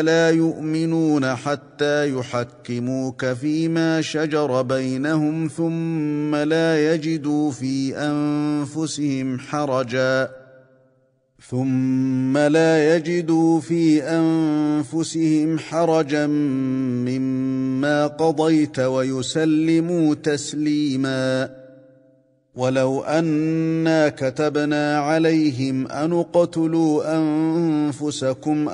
لا يؤمنون حتى يحكموك فيما شجر بينهم ثم لا يجدوا في أنفسهم حرجا مما قضيت ويسلموا تسليما. ولو أنا كتبنا عليهم أن اقتلوا أنفسكم